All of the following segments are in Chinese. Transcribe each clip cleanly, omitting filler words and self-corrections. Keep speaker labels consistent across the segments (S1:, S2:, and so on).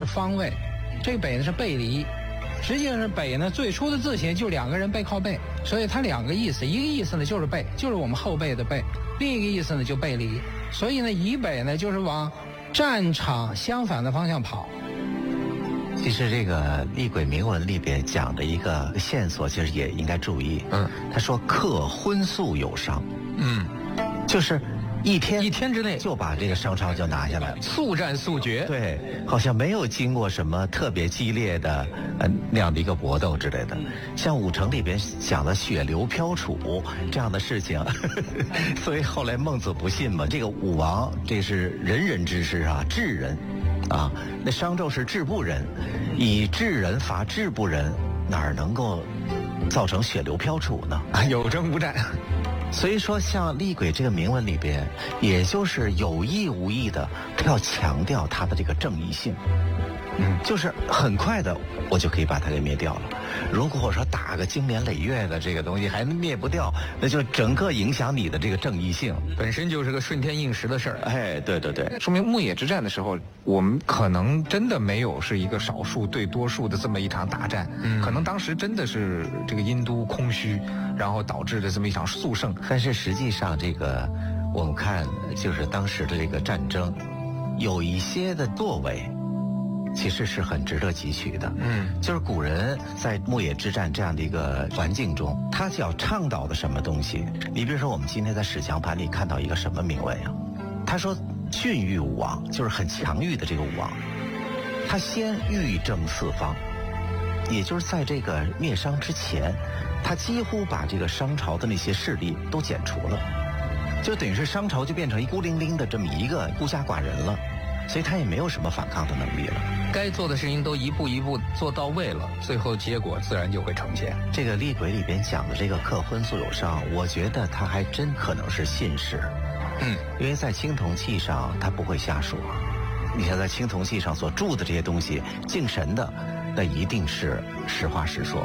S1: 方位，这个北呢是背离。实际上是北呢，最初的字形就两个人背靠背，所以它两个意思，一个意思呢就是背，就是我们后背的背，另一个意思呢就背离。所以呢，以北呢就是往战场相反的方向跑。
S2: 其实这个厉鬼铭文里边讲的一个线索，其实也应该注意。他说克荤素有伤。就是一天之内就把这个商朝就拿下来了，
S3: 速战速决。
S2: 对，好像没有经过什么特别激烈的那样的一个搏斗之类的。像武城里边讲的血流飘杵这样的事情，所以后来孟子不信嘛。这个武王这是仁人之师啊，智人啊，那商纣是智不仁，以智人伐智不仁，哪儿能够造成血流飘杵呢？
S3: 有征无战。
S2: 所以说，像厉鬼这个铭文里边，也就是有意无意的要强调它的这个正义性。就是很快的，我就可以把它给灭掉了。如果我说打个经年累月的这个东西还灭不掉，那就整个影响你的这个正义性，
S3: 本身就是个顺天应时的事儿。
S2: 哎，对对对，
S3: 说明牧野之战的时候，我们可能真的没有是一个少数对多数的这么一场大战，可能当时真的是这个殷都空虚，然后导致的这么一场速胜。
S2: 但是实际上，这个我们看就是当时的这个战争，有一些的作为。其实是很值得汲取的。就是古人在牧野之战这样的一个环境中，他想倡导的什么东西？你比如说，我们今天在史强盘里看到一个什么铭文呀？他说训育武王，就是很强欲的这个武王，他先欲征四方，也就是在这个灭商之前，他几乎把这个商朝的那些势力都剪除了，就等于是商朝就变成一孤零零的这么一个孤家寡人了。所以他也没有什么反抗的能力了，
S3: 该做的事情都一步一步做到位了，最后结果自然就会呈现。
S2: 这个厉鬼里边讲的这个克荤素有伤，我觉得他还真可能是信使。因为在青铜器上他不会瞎说，你像在青铜器上所铸的这些东西，敬神的，那一定是实话实说。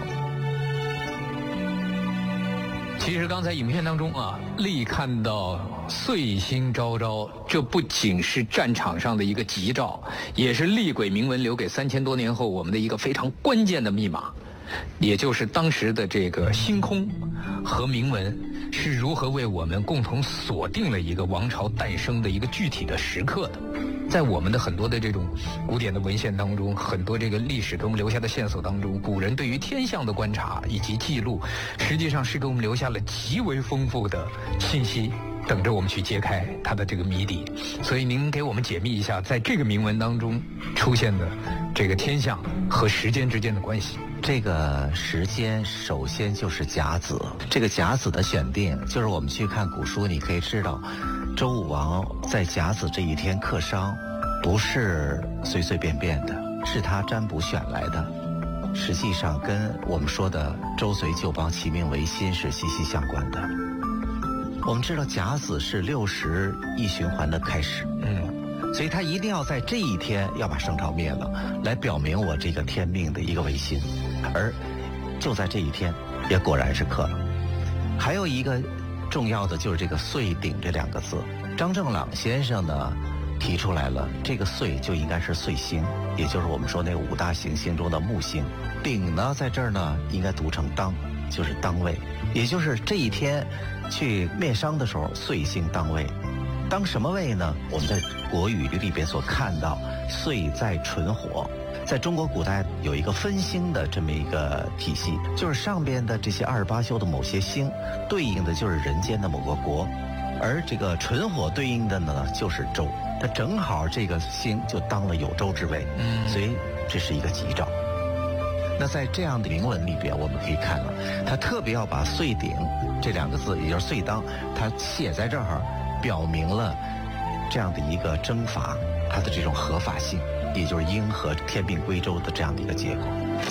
S3: 其实刚才影片当中啊，厉看到岁星昭昭，这不仅是战场上的一个吉兆，也是厉鬼铭文留给3000多年后我们的一个非常关键的密码，也就是当时的这个星空和铭文是如何为我们共同锁定了一个王朝诞生的一个具体的时刻的。在我们的很多的这种古典的文献当中，很多这个历史给我们留下的线索当中，古人对于天象的观察以及记录，实际上是给我们留下了极为丰富的信息，等着我们去揭开它的这个谜底。所以您给我们解密一下，在这个铭文当中出现的这个天象和时间之间的关系。
S2: 这个时间首先就是甲子，这个甲子的选定，就是我们去看古书，你可以知道，周武王在甲子这一天克商，不是随随便便的，是他占卜选来的。实际上跟我们说的周隋旧邦其命维新是息息相关的。我们知道甲子是60一循环的开始，所以他一定要在这一天要把商朝灭了，来表明我这个天命的一个维新。而就在这一天，也果然是克了。还有一个重要的就是这个岁鼎这2个字，张正朗先生呢提出来了，这个岁就应该是岁星，也就是我们说那5大行星中的木星。鼎呢在这儿呢应该读成当，就是当位，也就是这一天去灭商的时候，岁星当位。当什么位呢？我们在国语里边所看到岁在纯火。在中国古代有一个分星的这么一个体系，就是上边的这些28宿的某些星对应的就是人间的某个国，而这个纯火对应的呢就是周，它正好这个星就当了有周之位，所以这是一个吉兆。那在这样的铭文里边，我们可以看到他特别要把岁鼎这2个字，也就是岁当，他写在这儿，表明了这样的一个征伐它的这种合法性，也就是应和天命归周的这样的一个结果。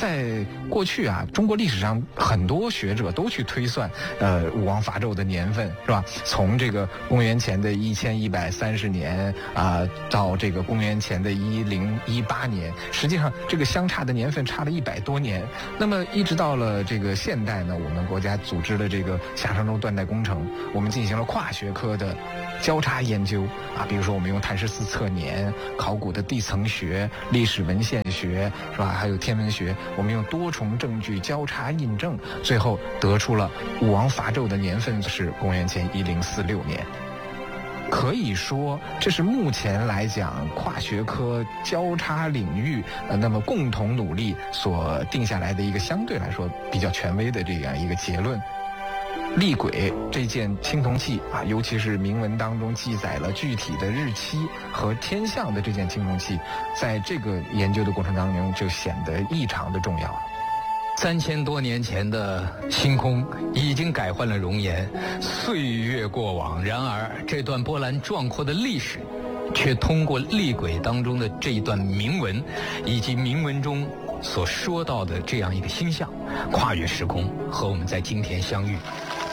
S4: 在过去啊，中国历史上很多学者都去推算，武王伐纣的年份，是吧？从这个公元前的1130年到这个公元前的1018年，实际上这个相差的年份差了100多年。那么一直到了这个现代呢，我们国家组织了这个夏商周断代工程，我们进行了跨学科的交叉研究啊，比如说我们用碳14测年、考古的地层学、历史文献学，是吧？还有天文学，我们用多重证据交叉印证，最后得出了武王伐纣的年份是公元前1046年。可以说，这是目前来讲跨学科交叉领域那么共同努力所定下来的一个相对来说比较权威的这样一个结论。厉鬼这件青铜器啊，尤其是铭文当中记载了具体的日期和天象的这件青铜器，在这个研究的过程当中就显得异常的重要了。
S3: 3000多年前的星空已经改换了容颜，岁月过往，然而这段波澜壮阔的历史却通过厉鬼当中的这一段铭文以及铭文中所说到的这样一个星象，跨越时空和我们在今天相遇。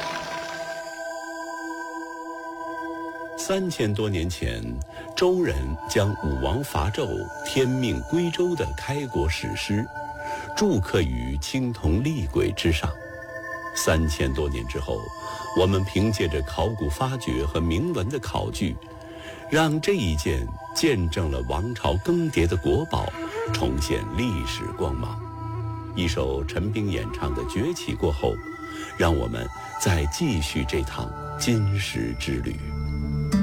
S5: 3000多年前，周人将武王伐纣、天命归周的开国史诗铸刻于青铜厉鬼之上。3000多年之后，我们凭借着考古发掘和铭文的考据，让这一件见证了王朝更迭的国宝重现历史光芒。一首陈冰演唱的《崛起》过后，让我们再继续这趟金石之旅。